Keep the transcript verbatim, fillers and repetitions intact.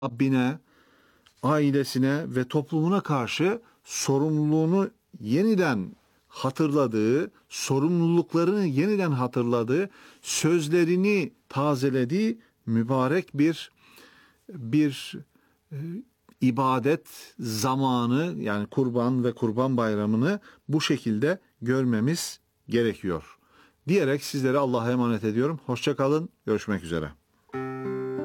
Rabbine, ailesine ve toplumuna karşı sorumluluğunu yeniden hatırladığı, sorumluluklarını yeniden hatırladığı, sözlerini tazelediği mübarek bir bir e, ibadet zamanı, yani kurban ve kurban bayramını bu şekilde görmemiz gerekiyor diyerek sizlere Allah'a emanet ediyorum. Hoşça kalın. Görüşmek üzere.